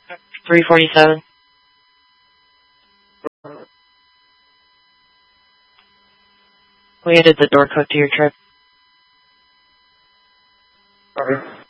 347. We added the door code to your trip. Okay.